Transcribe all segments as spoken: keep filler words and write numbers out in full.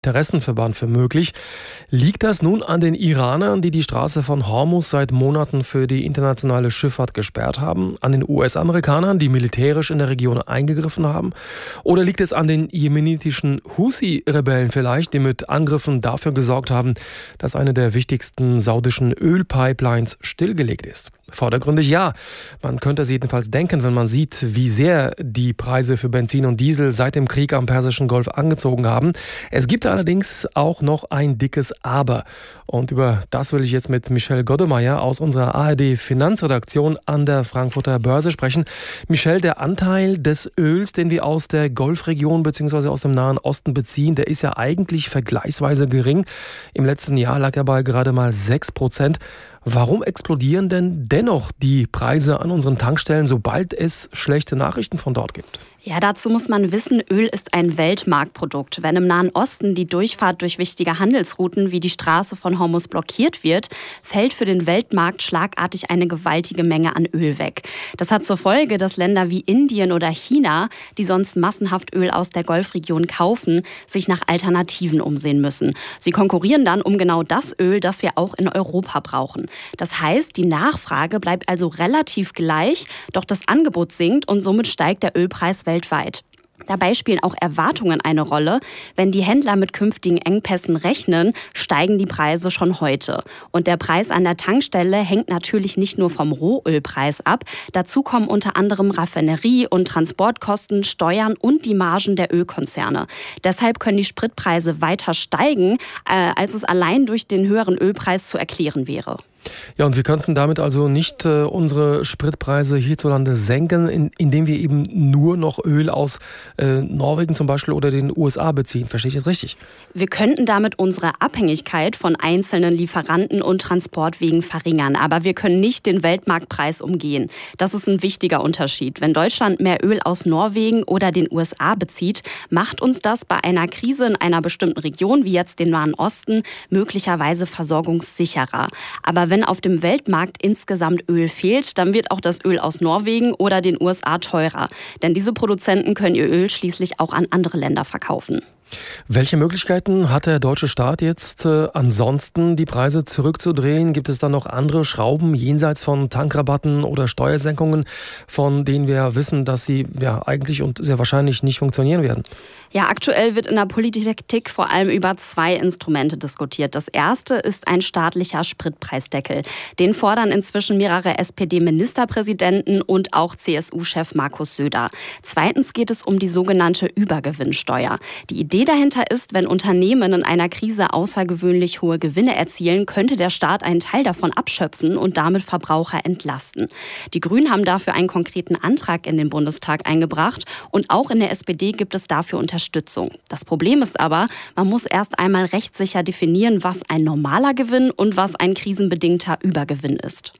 Interessenverband für möglich. Liegt das nun an den Iranern, die die Straße von Hormuz seit Monaten für die internationale Schifffahrt gesperrt haben? An den U S-Amerikanern, die militärisch in der Region eingegriffen haben? Oder liegt es an den jemenitischen Houthi-Rebellen vielleicht, die mit Angriffen dafür gesorgt haben, dass eine der wichtigsten saudischen Ölpipelines stillgelegt ist? Vordergründig ja. Man könnte es jedenfalls denken, wenn man sieht, wie sehr die Preise für Benzin und Diesel seit dem Krieg am Persischen Golf angezogen haben. Es gibt allerdings auch noch ein dickes Aber. Und über das will ich jetzt mit Michelle Goddemeyer aus unserer A R D-Finanzredaktion an der Frankfurter Börse sprechen. Michelle, der Anteil des Öls, den wir aus der Golfregion bzw. aus dem Nahen Osten beziehen, der ist ja eigentlich vergleichsweise gering. Im letzten Jahr lag er bei gerade mal sechs Prozent. Warum explodieren denn dennoch die Preise an unseren Tankstellen, sobald es schlechte Nachrichten von dort gibt? Ja, dazu muss man wissen, Öl ist ein Weltmarktprodukt. Wenn im Nahen Osten die Durchfahrt durch wichtige Handelsrouten wie die Straße von Hormuz blockiert wird, fällt für den Weltmarkt schlagartig eine gewaltige Menge an Öl weg. Das hat zur Folge, dass Länder wie Indien oder China, die sonst massenhaft Öl aus der Golfregion kaufen, sich nach Alternativen umsehen müssen. Sie konkurrieren dann um genau das Öl, das wir auch in Europa brauchen. Das heißt, die Nachfrage bleibt also relativ gleich, doch das Angebot sinkt und somit steigt der Ölpreis weltweit. Dabei spielen auch Erwartungen eine Rolle. Wenn die Händler mit künftigen Engpässen rechnen, steigen die Preise schon heute. Und der Preis an der Tankstelle hängt natürlich nicht nur vom Rohölpreis ab. Dazu kommen unter anderem Raffinerie- und Transportkosten, Steuern und die Margen der Ölkonzerne. Deshalb können die Spritpreise weiter steigen, äh, als es allein durch den höheren Ölpreis zu erklären wäre. Ja, und wir könnten damit also nicht äh, unsere Spritpreise hierzulande senken, in, indem wir eben nur noch Öl aus äh, Norwegen zum Beispiel oder den U S A beziehen. Verstehe ich das richtig? Wir könnten damit unsere Abhängigkeit von einzelnen Lieferanten und Transportwegen verringern. Aber wir können nicht den Weltmarktpreis umgehen. Das ist ein wichtiger Unterschied. Wenn Deutschland mehr Öl aus Norwegen oder den U S A bezieht, macht uns das bei einer Krise in einer bestimmten Region, wie jetzt den Nahen Osten, möglicherweise versorgungssicherer. Aber wenn auf dem Weltmarkt insgesamt Öl fehlt, dann wird auch das Öl aus Norwegen oder den U S A teurer. Denn diese Produzenten können ihr Öl schließlich auch an andere Länder verkaufen. Welche Möglichkeiten hat der deutsche Staat jetzt äh, ansonsten, die Preise zurückzudrehen? Gibt es da noch andere Schrauben jenseits von Tankrabatten oder Steuersenkungen, von denen wir wissen, dass sie ja eigentlich und sehr wahrscheinlich nicht funktionieren werden? Ja, aktuell wird in der Politik vor allem über zwei Instrumente diskutiert. Das erste ist ein staatlicher Spritpreisdeckel. Den fordern inzwischen mehrere S P D-Ministerpräsidenten und auch C S U-Chef Markus Söder. Zweitens geht es um die sogenannte Übergewinnsteuer. Die Idee dahinter ist, wenn Unternehmen in einer Krise außergewöhnlich hohe Gewinne erzielen, könnte der Staat einen Teil davon abschöpfen und damit Verbraucher entlasten. Die Grünen haben dafür einen konkreten Antrag in den Bundestag eingebracht und auch in der S P D gibt es dafür Unterstützung. Das Problem ist aber, man muss erst einmal rechtssicher definieren, was ein normaler Gewinn und was ein krisenbedingter Übergewinn ist.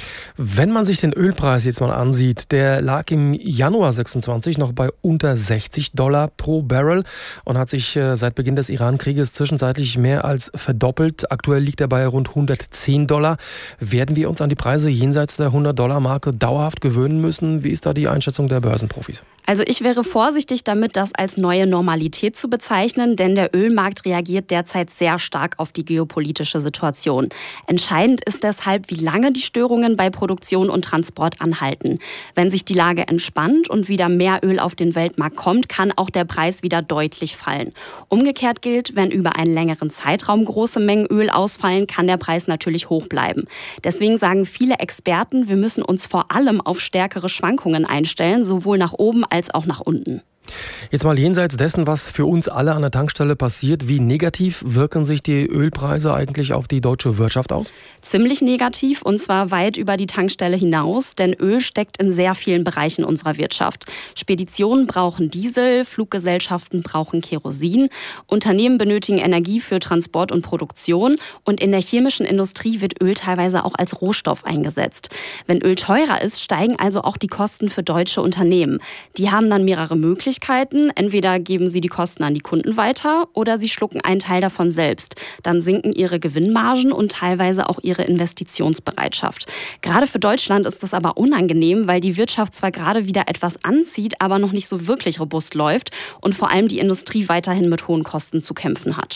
Wenn man sich den Ölpreis jetzt mal ansieht, der lag im Januar sechsundzwanzig noch bei unter sechzig Dollar pro Barrel und hat sich äh, seit Beginn des Iran-Krieges zwischenzeitlich mehr als verdoppelt. Aktuell liegt er bei rund hundertzehn Dollar. Werden wir uns an die Preise jenseits der hundert-Dollar-Marke dauerhaft gewöhnen müssen? Wie ist da die Einschätzung der Börsenprofis? Also ich wäre vorsichtig damit, das als neue Normalität zu bezeichnen, denn der Ölmarkt reagiert derzeit sehr stark auf die geopolitische Situation. Entscheidend ist deshalb, wie lange die Störungen bei Produktion und Transport anhalten. Wenn sich die Lage entspannt und wieder mehr Öl auf den Weltmarkt kommt, kann auch der Preis wieder deutlich fallen. Umgekehrt gilt, wenn über einen längeren Zeitraum große Mengen Öl ausfallen, kann der Preis natürlich hoch bleiben. Deswegen sagen viele Experten, wir müssen uns vor allem auf stärkere Schwankungen einstellen, sowohl nach oben als auch nach unten. Jetzt mal jenseits dessen, was für uns alle an der Tankstelle passiert, wie negativ wirken sich die Ölpreise eigentlich auf die deutsche Wirtschaft aus? Ziemlich negativ und zwar weit über die Tankstelle hinaus, denn Öl steckt in sehr vielen Bereichen unserer Wirtschaft. Speditionen brauchen Diesel, Fluggesellschaften brauchen Kerosin, Unternehmen benötigen Energie für Transport und Produktion und in der chemischen Industrie wird Öl teilweise auch als Rohstoff eingesetzt. Wenn Öl teurer ist, steigen also auch die Kosten für deutsche Unternehmen. Die haben dann mehrere Möglichkeiten. Entweder geben sie die Kosten an die Kunden weiter oder sie schlucken einen Teil davon selbst. Dann sinken ihre Gewinnmargen und teilweise auch ihre Investitionsbereitschaft. Gerade für Deutschland ist das aber unangenehm, weil die Wirtschaft zwar gerade wieder etwas anzieht, aber noch nicht so wirklich robust läuft und vor allem die Industrie weiterhin mit hohen Kosten zu kämpfen hat.